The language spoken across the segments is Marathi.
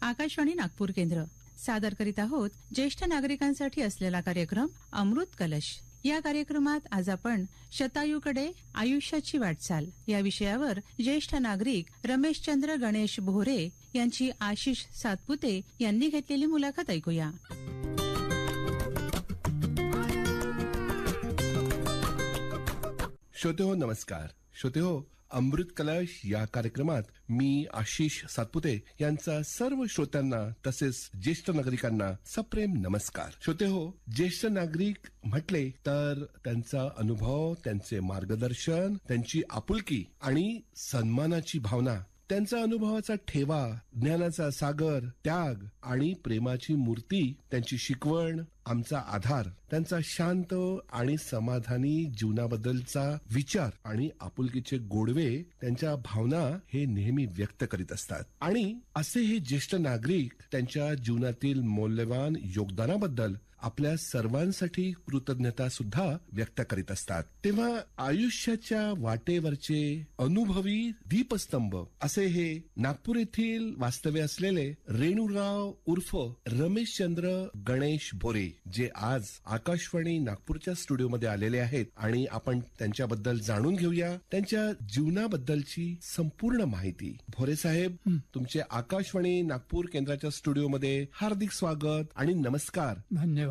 आकाशवाणी नागपूर केंद्र सादर करीत आहोत ज्येष्ठ नागरिकांसाठी असलेला कार्यक्रम अमृत कलश. या कार्यक्रमात आज आपण शतायूकडे आयुष्याची वाटचाल या विषयावर ज्येष्ठ नागरिक रमेशचंद्र गणेश भोरे यांची आशिष सातपुते यांनी घेतलेली मुलाखत ऐकूया. श्रोतेहो नमस्कार. श्रोतेहो, अमृत कलश या कार्यक्रमात मी आशिष सातपुते यांचा सर्व श्रोत्यांना तसेच ज्येष्ठ नागरिकांना सप्रेम नमस्कार. श्रोतेहो, ज्येष्ठ नागरिक म्हटले तर त्यांचा अनुभव, त्यांचे मार्गदर्शन, त्यांची आपुलकी आणि सन्मानाची भावना, त्यांचा अनुभवाचा ठेवा, ज्ञानाचा सागर, त्याग आणि प्रेमाची मूर्ती, त्यांची शिकवण, आमचा आधार, त्यांचा शांत आणि समाधानी जीवनाबद्दलचा विचार आणि आपुलकीचे गोडवे, त्यांच्या भावना हे नेहमी व्यक्त करीत असतात. आणि असे हे ज्येष्ठ नागरिक त्यांच्या जीवनातील मौल्यवान योगदानाबद्दल आपल्या सर्वांसाठी कृतज्ञता सुद्धा व्यक्त करीत असतात. तेव्हा आयुष्याच्या वाटेवरचे अनुभवी दीपस्तंभ असे हे नागपूर येथील वास्तव्य असलेले रेणूराव उर्फ रमेशचंद्र गणेश भोरे, जे आज आकाशवाणी नागपूरच्या स्टुडिओमध्ये आलेले आहेत आणि आपण त्यांच्याबद्दल जाणून घेऊया त्यांच्या जीवनाबद्दलची संपूर्ण माहिती. भोरे साहेब, तुमचे आकाशवाणी नागपूर केंद्राच्या स्टुडिओमध्ये हार्दिक स्वागत आणि नमस्कार. धन्यवाद.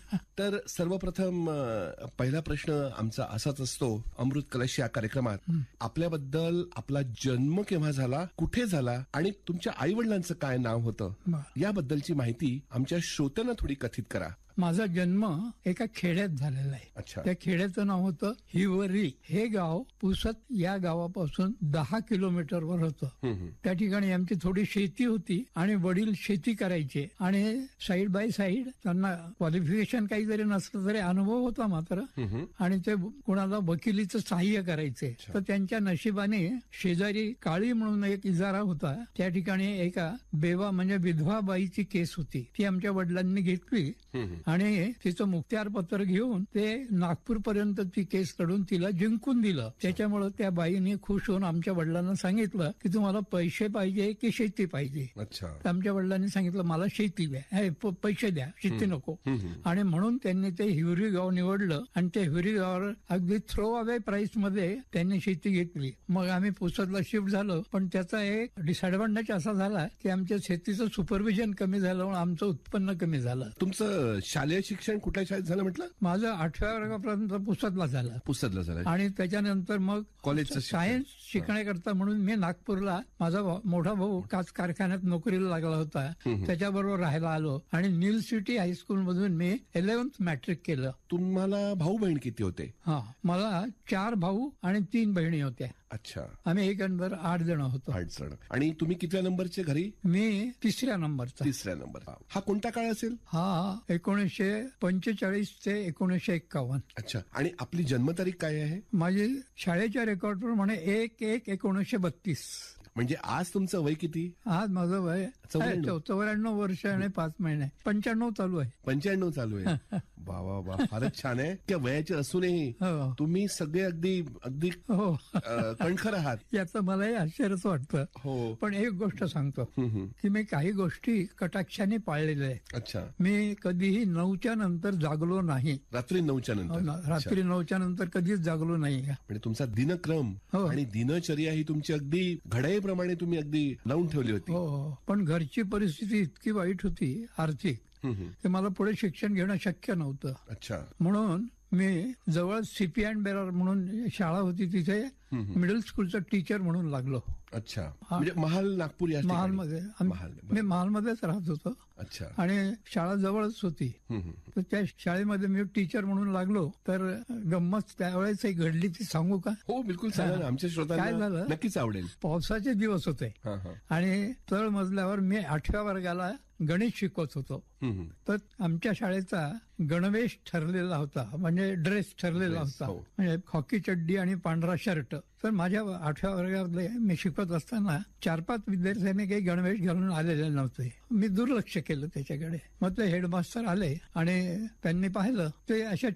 तर सर्वप्रथम पहिला प्रश्न आमचा असाच असतो अमृत कलश या कार्यक्रमात, आपल्याबद्दल आपला जन्म केव्हा झाला, कुठे झाला आणि तुमच्या आई वडिलांचं काय नाव होतं याबद्दलची माहिती आमच्या श्रोत्यांना थोडी कथित करा. माझा जन्म एका खेड्यात झालेला आहे. अच्छा. त्या खेड्याचं नाव होतं हिवरी. हे गाव पुसत या गावापासून 10 किलोमीटरवर होतं. त्या ठिकाणी आमची थोडी शेती होती आणि वडील शेती करायचे आणि साईड बाय साईड त्यांना क्वालिफिकेशन काही जरी नसलं तरी अनुभव होता मात्र, आणि ते कुणाला वकिलीचं सहाय्य करायचे. तर त्यांच्या नशिबाने शेजारी काळी म्हणून एक इजारा होता, त्या ठिकाणी एका बेवा म्हणजे विधवा बाईची केस होती. ती आमच्या वडिलांनी घेतली आणि तिचं मुक्त्यार पत्र घेऊन ते नागपूर पर्यंत ती केस लढून तिला जिंकून दिलं. त्याच्यामुळे त्या बाईने खुश होऊन आमच्या वडिलांना सांगितलं की तुम्हाला पैसे पाहिजे की शेती पाहिजे. तर आमच्या वडिलांनी सांगितलं मला शेती द्या, पैसे द्या, शेती नको. आणि म्हणून त्यांनी ते हिवरी गाव निवडलं आणि त्या हिवरी गावावर अगदी थ्रो अवे प्राइस मध्ये त्यांनी शेती घेतली. मग आम्ही पुसदला शिफ्ट झालो, पण त्याचा एक डिसएडव्हान्टेज असा झाला की आमच्या शेतीचं सुपरविजन कमी झालं म्हणून आमचं उत्पन्न कमी झालं. तुमचं शालेय शिक्षण कुठल्या शाळेत झालं म्हटलं? माझं 8व्या वर्गापर्यंत पुसदला झालं आणि त्याच्यानंतर मग कॉलेजचं सायन्स शिकण्याकरता म्हणून मी नागपूरला, माझा मोठा भाऊ काच कारखान्यात नोकरीला लागला होता, त्याच्याबरोबर राहायला आलो आणि नील सिटी हायस्कूल मधून मी 11th मॅट्रिक केलं. तुम्हाला भाऊ बहीण किती होते? मला 4 भाऊ आणि 3 बहिणी होत्या. अच्छा. आम्ही एकंदर 8 जण होतो. 8 जण. आणि तुम्ही कितव्या नंबरचे घरी? मी 3ऱ्या नंबरचा. 3ऱ्या नंबर. हा कोणता काळ असेल? हा 1945 ते 1951. अच्छा. आणि आपली जन्मतारीख काय आहे? माझी शाळेच्या रेकॉर्ड प्रमाणे 1/1/1932. म्हणजे आज तुमचं वय किती? आज माझं वय 94 वर्ष आणि 5 महिने. 95 चालू आहे. 95 चालू आहे. वा वा वा, फारच छान आहे. त्या वयाचे असूनही तुम्ही सगळे अगदी अगदी कणखर आहात. याचं मलाही आश्चर्यच वाटतं. हो. पण एक गोष्ट सांगतो की मी काही गोष्टी कटाक्षाने पाळलेल्या आहेत. अच्छा. मी कधीही 9च्या नंतर जागलो नाही. रात्री 9च्या नंतर? रात्री 9च्या नंतर कधीच जागलो नाही. म्हणजे तुमचा दिनक्रम आणि दिनचर्या ही तुमची अगदी घड्याळीप्रमाणे तुम्ही अगदी लावून ठेवली होती. हो. पण घरची परिस्थिती इतकी वाईट होती आर्थिक की मला पुढे शिक्षण घेणं शक्य नव्हतं. अच्छा. म्हणून मी जवळ सीपी अँड बेरर म्हणून शाळा होती, तिथे मिडल स्कूलचा टीचर म्हणून लागलो. अच्छा. म्हणजे महाल नागपूर या महालमध्ये मी महालमध्येच राहत होतो. अच्छा. आणि शाळा जवळच होती. तर त्या शाळेमध्ये मी टीचर म्हणून लागलो. तर गंमत त्यावेळेस एक घडली, ती सांगू का? हो बिलकुल सांगा. आमच्या श्रोत्यांना काय झालं, नक्कीच आवडेल. पावसाचे दिवस होते आणि तळ मजल्यावर मी 8व्या वर्गाला गणित शिकवत होतो. तर आमच्या शाळेचा गणवेश ठरलेला होता, म्हणजे ड्रेस ठरलेला होता, म्हणजे हॉकी चड्डी आणि पांढरा शर्ट. तर माझ्या 8व्या वर्गातले मी शिकवत असताना 4-5 विद्यार्थ्यांनी काही गणवेश घालून आलेले नव्हते. मी दुर्लक्ष केलं त्याच्याकडे. मग ते हेडमास्टर आले आणि त्यांनी पाहिलं, ते अशा